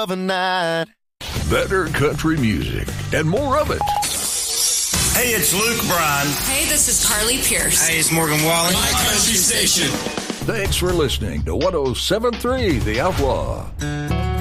of a night. Better country music and more of it. Hey, it's Luke Bryan. Hey, this is Carly Pierce. Hey, it's Morgan Wallen. My country station. Thanks for listening to 107.3 The Outlaw.